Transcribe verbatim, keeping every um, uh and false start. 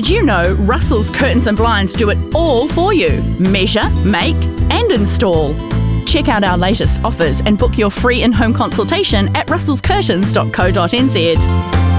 Did you know Russell's Curtains and Blinds do it all for you? Measure, make and install. Check out our latest offers and book your free in-home consultation at russells curtains dot co dot n z.